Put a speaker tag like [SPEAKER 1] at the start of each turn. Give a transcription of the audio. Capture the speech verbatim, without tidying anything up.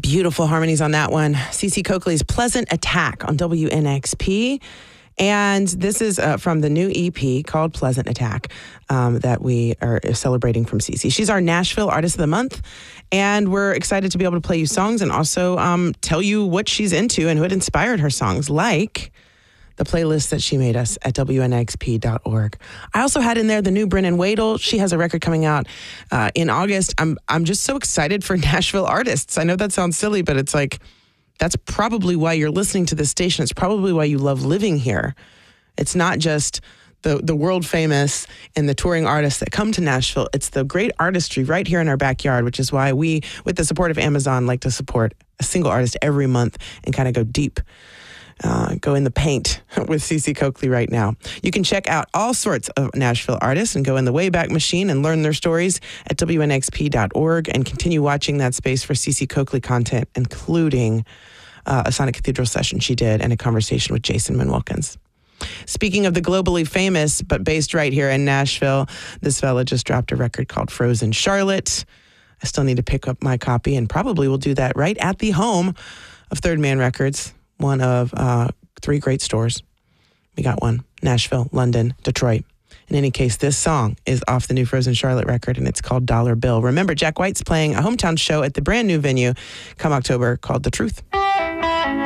[SPEAKER 1] Beautiful harmonies on that one. Cece Coakley's Pleasant Attack on W N X P. And this is uh, from the new E P called Pleasant Attack um, that we are celebrating from Cece. She's our Nashville Artist of the Month, and we're excited to be able to play you songs and also um, tell you what she's into and what inspired her songs, like the playlist that she made us at W N X P dot org. I also had in there the new Brennan Wadel. She has a record coming out uh, in August. I'm I'm just so excited for Nashville artists. I know that sounds silly, but it's like, that's probably why you're listening to this station. It's probably why you love living here. It's not just the, the world famous and the touring artists that come to Nashville. It's the great artistry right here in our backyard, which is why we, with the support of Amazon, like to support a single artist every month and kind of go deep, uh, go in the paint with Cece Coakley right now. You can check out all sorts of Nashville artists and go in the Wayback Machine and learn their stories at W N X P dot org and continue watching that space for Cece Coakley content, including uh, a Sonic Cathedral session she did and a conversation with Jason Manwilkins. Speaking of the globally famous, but based right here in Nashville, this fella just dropped a record called Frozen Charlotte. I still need to pick up my copy and probably will do that right at the home of Third Man Records, one of uh, three great stores. We got one, Nashville, London, Detroit. In any case, this song is off the new Frozen Charlotte record, and it's called Dollar Bill. Remember, Jack White's playing a hometown show at the brand new venue come October called The Truth.